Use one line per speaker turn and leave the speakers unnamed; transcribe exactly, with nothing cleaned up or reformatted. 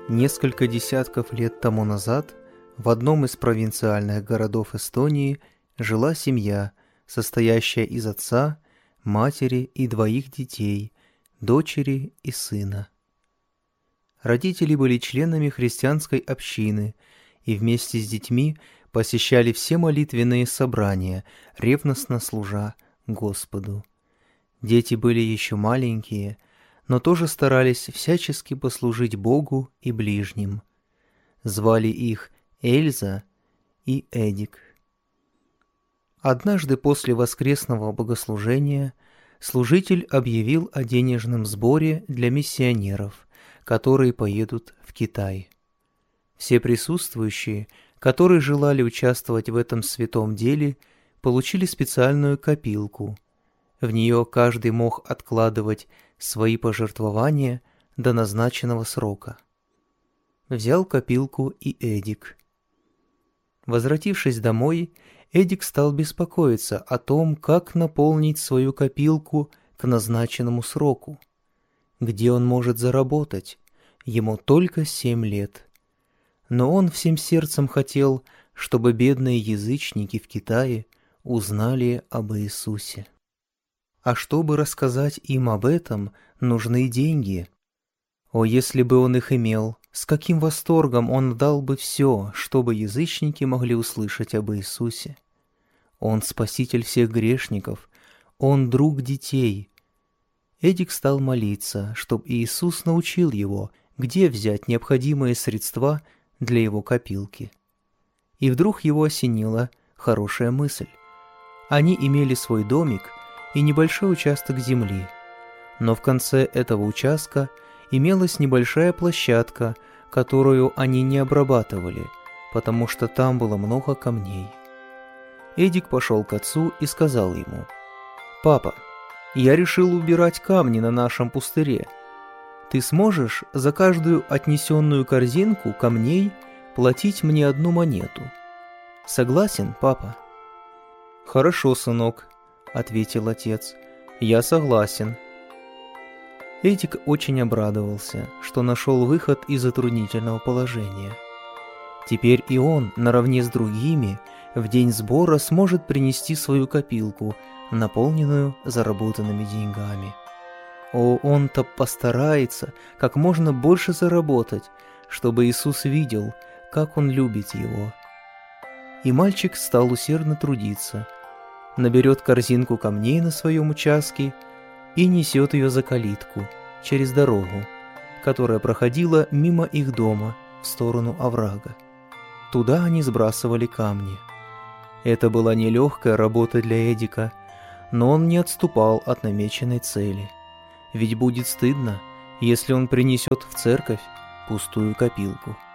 Несколько десятков лет тому назад в одном из провинциальных городов Эстонии жила семья, состоящая из отца, матери и двоих детей, дочери и сына. Родители были членами христианской общины и вместе с детьми посещали все молитвенные собрания, ревностно служа Господу. Дети были еще маленькие, но тоже старались всячески послужить Богу и ближним. Звали их Эльза и Эдик. Однажды после воскресного богослужения служитель объявил о денежном сборе для миссионеров, которые поедут в Китай. Все присутствующие, которые желали участвовать в этом святом деле, получили специальную копилку. В нее каждый мог откладывать свои пожертвования до назначенного срока. Взял копилку и Эдик. Возвратившись домой, Эдик стал беспокоиться о том, как наполнить свою копилку к назначенному сроку. Где он может заработать? Ему только семь лет. Но он всем сердцем хотел, чтобы бедные язычники в Китае узнали об Иисусе. А чтобы рассказать им об этом, нужны деньги. О, если бы он их имел, с каким восторгом он дал бы все, чтобы язычники могли услышать об Иисусе. Он спаситель всех грешников, он друг детей. Эдик стал молиться, чтобы Иисус научил его, где взять необходимые средства для его копилки. И вдруг его осенила хорошая мысль. Они имели свой домик и небольшой участок земли, но в конце этого участка имелась небольшая площадка, которую они не обрабатывали, потому что там было много камней. Эдик пошел к отцу и сказал ему: «Папа, я решил убирать камни на нашем пустыре. Ты сможешь за каждую отнесенную корзинку камней платить мне одну монету? Согласен, папа?» «Хорошо, сынок», — ответил отец, — «я согласен». Эдик очень обрадовался, что нашел выход из затруднительного положения. Теперь и он, наравне с другими, в день сбора сможет принести свою копилку, наполненную заработанными деньгами. О, он-то постарается как можно больше заработать, чтобы Иисус видел, как он любит его. И мальчик стал усердно трудиться, наберет корзинку камней на своем участке и несет ее за калитку, через дорогу, которая проходила мимо их дома в сторону оврага. Туда они сбрасывали камни. Это была нелегкая работа для Эдика, но он не отступал от намеченной цели. Ведь будет стыдно, если он принесет в церковь пустую копилку.